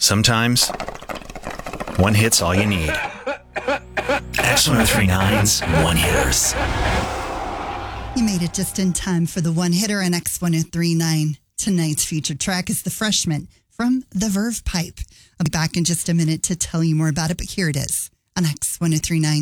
Sometimes, one hit's all you need. X1039's One Hitters. You made it just in time for the one hitter on X1039. Tonight's featured track is The Freshman from The Verve Pipe. I'll be back in just a minute to tell you more about it, but here it is on X1039.